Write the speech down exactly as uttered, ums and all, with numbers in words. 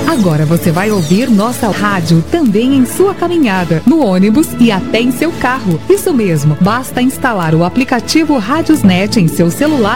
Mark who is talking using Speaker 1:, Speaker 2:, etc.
Speaker 1: Agora você vai ouvir nossa rádio também em sua caminhada, no ônibus e até em seu carro. Isso mesmo, basta instalar o aplicativo Rádiosnet em seu celular